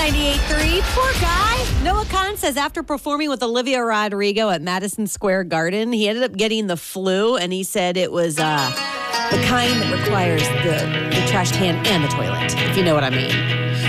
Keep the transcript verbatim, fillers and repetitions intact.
ninety-eight point three. Poor guy. Noah Kahn says after performing with Olivia Rodrigo at Madison Square Garden, he ended up getting the flu, and he said it was uh, the kind that requires the, the trash can and the toilet, if you know what I mean.